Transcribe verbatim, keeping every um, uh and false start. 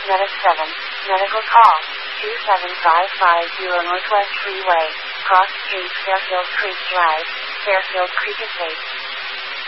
Medic seven, medical call, two seven five five zero Northwest Freeway, Cross Street, Fairfield Creek Drive, Fairfield Creek Estates.